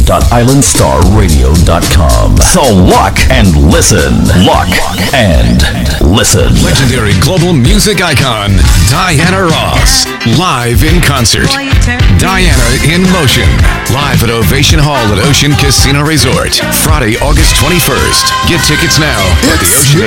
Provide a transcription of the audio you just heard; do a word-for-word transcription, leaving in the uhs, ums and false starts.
dot island star radio dot com. So lock and listen. Lock and listen. Legendary global music icon, Diana Ross, live in concert. Diana in Motion, live at Ovation Hall at Ocean Casino Resort, Friday, August twenty-first. Get tickets now at the Ocean